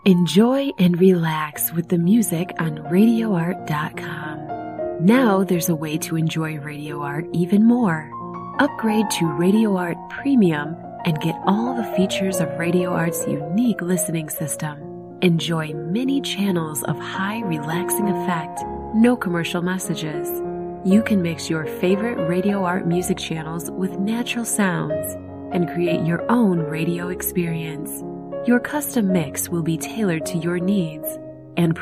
Enjoy and relax with the music on RadioArt.com. Now there's a way to enjoy Radio Art even more. Upgrade to Radio Art Premium and get all the features of Radio Art's unique listening system. Enjoy many channels of high relaxing effect, no commercial messages. You can mix your favorite Radio Art music channels with natural sounds and create your own radio experience. Your custom mix will be tailored to your needs.